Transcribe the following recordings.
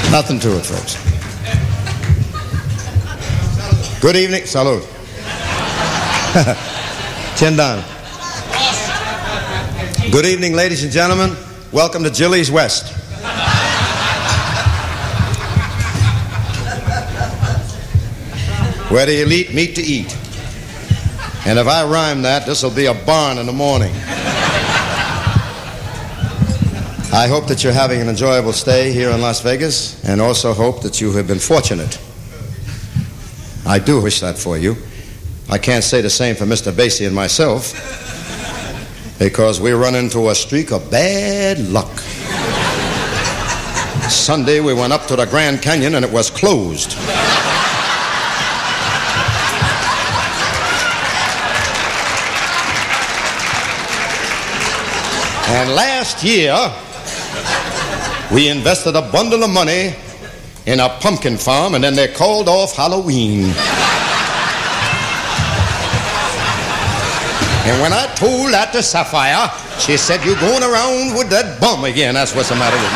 Nothing to it, folks. Good evening. Salud. Chindan. Good evening, ladies and gentlemen. Welcome to Jilly's West. Where the elite meet to eat. And if I rhyme that, this will be a barn in the morning. I hope that you're having an enjoyable stay here in Las Vegas, and also hope that you have been fortunate. I do wish that for you. I can't say the same for Mr. Basie and myself, because we run into a streak of bad luck. Sunday we went up to the Grand Canyon and it was closed. And last year, we invested a bundle of money in a pumpkin farm, and then they called off Halloween. And when I told that to Sapphire, she said, "You're going around with that bum again. That's what's the matter with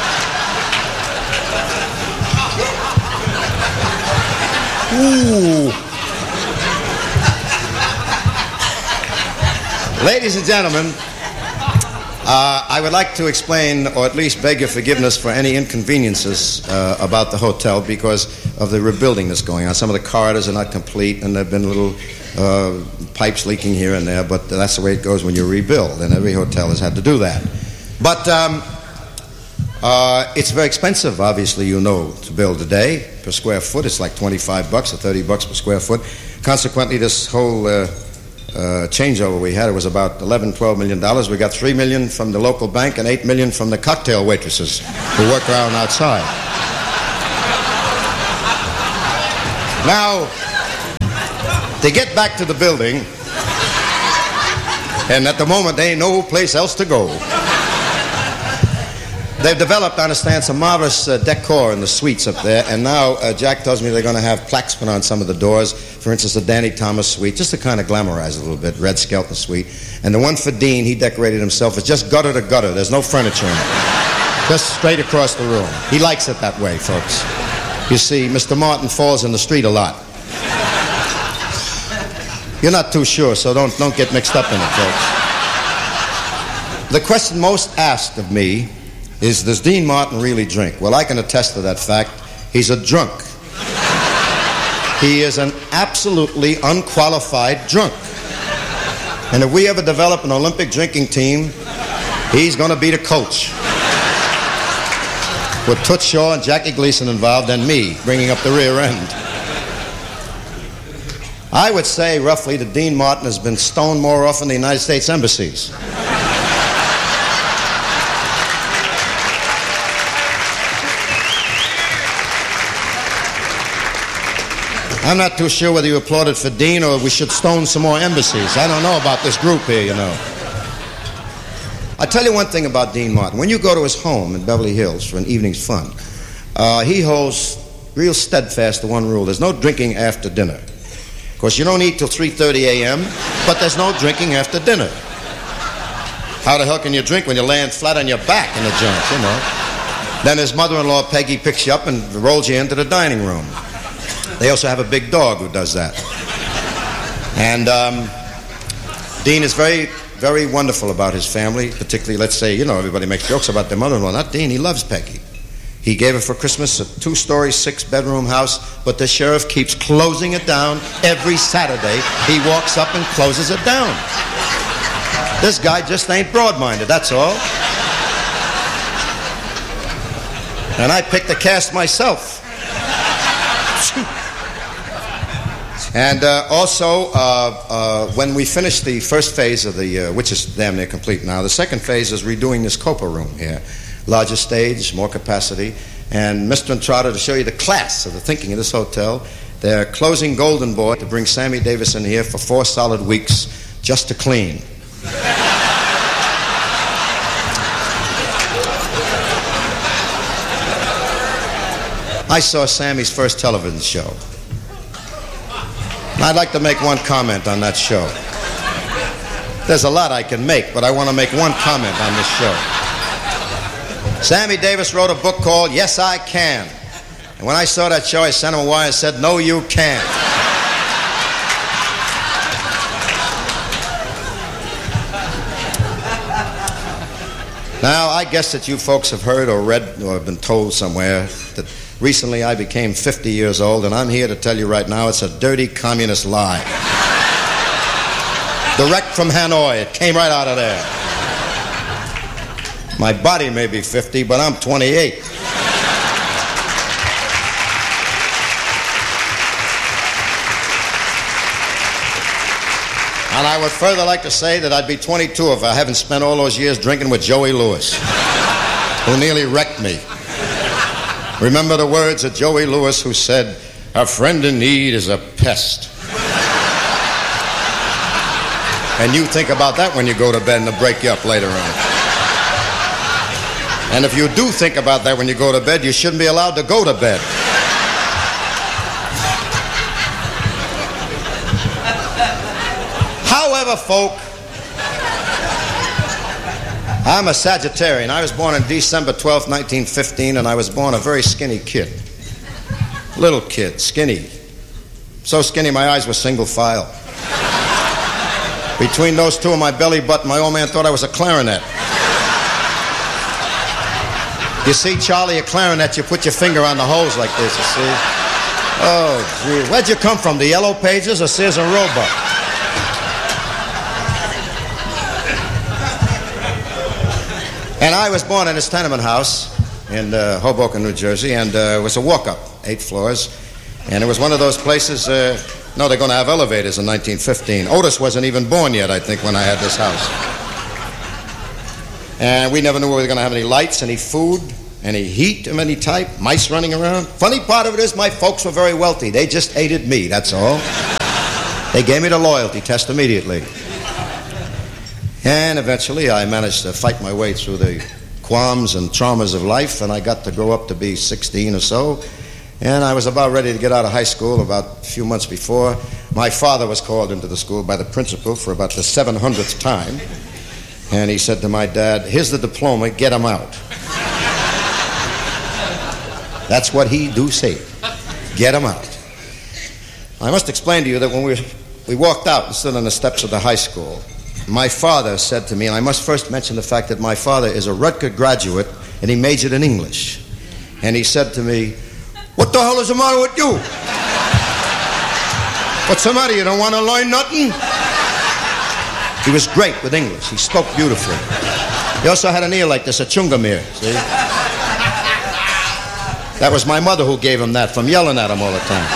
you." Ooh. Ladies and gentlemen, I would like to explain, or at least beg your forgiveness for any inconveniences about the hotel because of the rebuilding that's going on. Some of the corridors are not complete, and there have been little pipes leaking here and there, but that's the way it goes when you rebuild, and every hotel has had to do that. But it's very expensive, obviously, you know, to build today. Per square foot, it's like $25 or $30 per square foot. Consequently, this whole changeover we had, it was about $11-12 million. We got $3 million from the local bank and $8 million from the cocktail waitresses who work around outside. Now, to get back to the building, and at the moment there ain't no place else to go. They've developed, I understand, some marvelous decor in the suites up there, and now Jack tells me they're going to have plaques put on some of the doors. For instance, the Danny Thomas suite, just to kind of glamorize it a little bit, Red Skelton suite. And the one for Dean, he decorated himself. It's just gutter to gutter. There's no furniture in it. Just straight across the room. He likes it that way, folks. You see, Mr. Martin falls in the street a lot. You're not too sure, so don't get mixed up in it, folks. The question most asked of me is, does Dean Martin really drink? Well, I can attest to that fact. He's a drunk. He is an absolutely unqualified drunk. And if we ever develop an Olympic drinking team, he's going to be the coach. With Toots Shaw and Jackie Gleason involved, and me bringing up the rear end. I would say, roughly, that Dean Martin has been stoned more often than the United States embassies. I'm not too sure whether you applauded for Dean or we should stone some more embassies. I don't know about this group here, you know. I'll tell you one thing about Dean Martin. When you go to his home in Beverly Hills for an evening's fun, he holds real steadfast to one rule. There's no drinking after dinner. Of course, you don't eat till 3:30 a.m., but there's no drinking after dinner. How the hell can you drink when you're laying flat on your back in the joint, you know? Then his mother-in-law, Peggy, picks you up and rolls you into the dining room. They also have a big dog who does that. And Dean is very, very wonderful about his family, particularly, let's say, you know, everybody makes jokes about their mother-in-law. Not Dean, he loves Peggy. He gave her for Christmas a 2-story, 6-bedroom house, but the sheriff keeps closing it down every Saturday. He walks up and closes it down. This guy just ain't broad-minded, that's all. And I picked the cast myself. And also, when we finish the first phase of the, which is damn near complete now, the second phase is redoing this Copa room here. Larger stage, more capacity. And Mr. and Trotter, to show you the class of the thinking of this hotel, they're closing Golden Boy to bring Sammy Davis in here for 4 solid weeks just to clean. I saw Sammy's first television show. I'd like to make one comment on that show. There's a lot I can make, but I want to make one comment on this show. Sammy Davis wrote a book called Yes, I Can. And when I saw that show, I sent him a wire and said, no, you can't. Now, I guess that you folks have heard or read or been told somewhere that recently I became 50 years old, and I'm here to tell you right now it's a dirty communist lie. Direct from Hanoi. It came right out of there. My body may be 50, but I'm 28. And I would further like to say that I'd be 22 if I haven't spent all those years drinking with Joey Lewis, who nearly wrecked me. Remember the words of Joey Lewis, who said, "A friend in need is a pest." And you think about that when you go to bed and they'll break you up later on. And if you do think about that when you go to bed, you shouldn't be allowed to go to bed. However, folk, I'm a Sagittarian. I was born on December 12th, 1915, and I was born a very skinny kid. Little kid, skinny. So skinny my eyes were single file. Between those two and my belly button, my old man thought I was a clarinet. You see, Charlie, a clarinet, you put your finger on the hose like this, you see. Oh, gee. Where'd you come from, the Yellow Pages or Sears and Roebuck? And I was born in this tenement house in Hoboken, New Jersey, and it was a walk-up, 8 floors. And it was one of those places, no, they're going to have elevators in 1915. Otis wasn't even born yet, I think, when I had this house. And we never knew we were going to have any lights, any food, any heat of any type, mice running around. Funny part of it is my folks were very wealthy. They just hated me, that's all. They gave me the loyalty test immediately. And eventually I managed to fight my way through the qualms and traumas of life, and I got to grow up to be 16 or so. And I was about ready to get out of high school about a few months before. My father was called into the school by the principal for about the 700th time. And he said to my dad, "Here's the diploma, get him out." That's what he do say. Get him out. I must explain to you that when we walked out and stood on the steps of the high school, my father said to me, and I must first mention the fact that my father is a Rutgers graduate and he majored in English. And he said to me, "What the hell is the matter with you? What's the matter? You don't want to learn nothing?" He was great with English. He spoke beautifully. He also had an ear like this, a chungamir, see? That was my mother who gave him that from yelling at him all the time.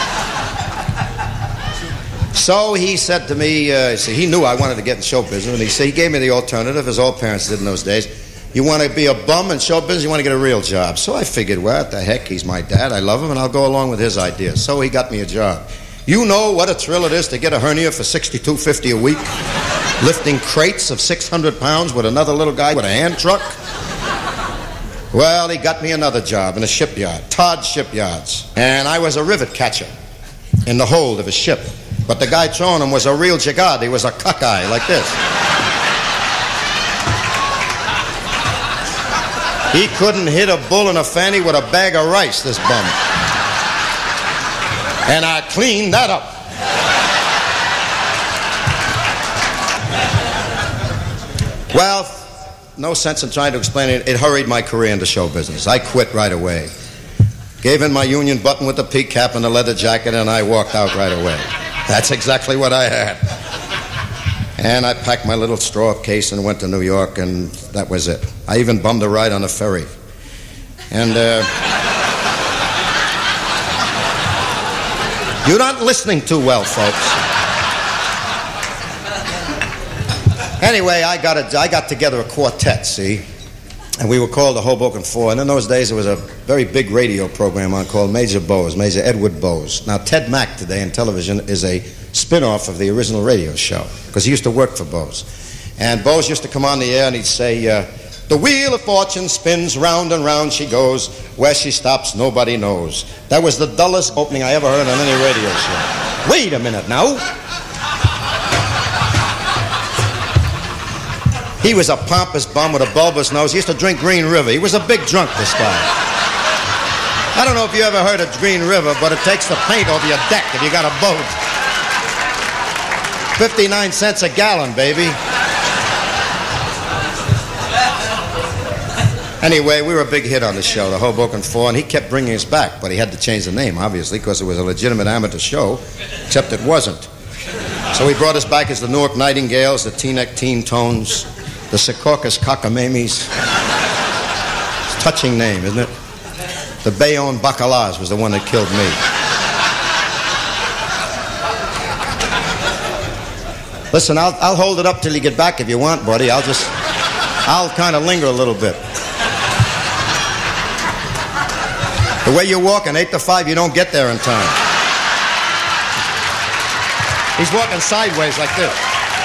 So he said to me, he knew I wanted to get in show business, and he gave me the alternative, as all parents did in those days. You want to be a bum in show business, you want to get a real job. So I figured, well, what the heck, he's my dad, I love him, and I'll go along with his ideas. So he got me a job. You know what a thrill it is to get a hernia for $62.50 a week? Lifting crates of 600 pounds with another little guy with a hand truck? Well, he got me another job in a shipyard, Todd Shipyards. And I was a rivet catcher in the hold of a ship. But the guy throwing him was a real jagad. He was a cockeye like this. He couldn't hit a bull in a fanny with a bag of rice, this bum. And I cleaned that up. Well, no sense in trying to explain it. It hurried my career into show business. I quit right away. Gave in my union button with the peak cap and the leather jacket, and I walked out right away. That's exactly what I had. And I packed my little straw case and went to New York, and that was it. I even bummed a ride on a ferry. And, you're not listening too well, folks. Anyway, I got together a quartet, see? And we were called the Hoboken Four. And in those days, there was a very big radio program on called Major Bowes, Major Edward Bowes. Now, Ted Mack today in television is a spin-off of the original radio show, because he used to work for Bowes. And Bowes used to come on the air and he'd say, "The wheel of fortune spins round and round she goes. Where she stops, nobody knows." That was the dullest opening I ever heard on any radio show. Wait a minute now. He was a pompous bum with a bulbous nose. He used to drink Green River. He was a big drunk, this guy. I don't know if you ever heard of Green River, but it takes the paint over your deck if you got a boat. 59 cents a gallon, baby. Anyway, we were a big hit on the show, the Hoboken Four, and he kept bringing us back, but he had to change the name, obviously, because it was a legitimate amateur show, except it wasn't. So he brought us back as the Newark Nightingales, the Teaneck Teen Tones, the Secaucus Cockamamies. It's a touching name, isn't it? The Bayonne Bacalas was the one that killed me. Listen, I'll hold it up till you get back if you want, buddy. I'll kind of linger a little bit. The way you're walking, 8 to 5, you don't get there in time. He's walking sideways like this.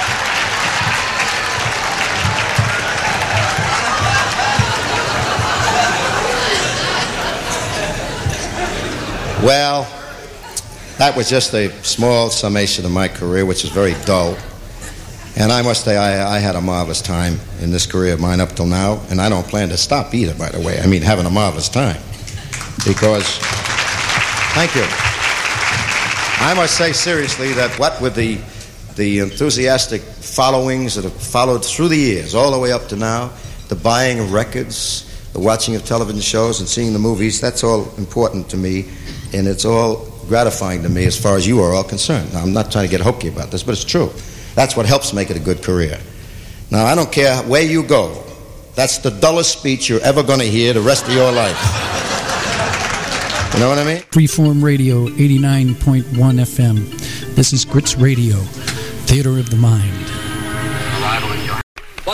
Well, that was just a small summation of my career, which is very dull. And I must say, I had a marvelous time in this career of mine up till now, and I don't plan to stop either, by the way. I mean, having a marvelous time. Because, thank you. I must say seriously that what with the enthusiastic followings that have followed through the years, all the way up to now, the buying of records, the watching of television shows and seeing the movies, that's all important to me, and it's all gratifying to me as far as you are all concerned. Now, I'm not trying to get hokey about this, but it's true. That's what helps make it a good career. Now, I don't care where you go. That's the dullest speech you're ever going to hear the rest of your life. You know what I mean? Freeform Radio, 89.1 FM. This is Grits Radio, Theater of the Mind.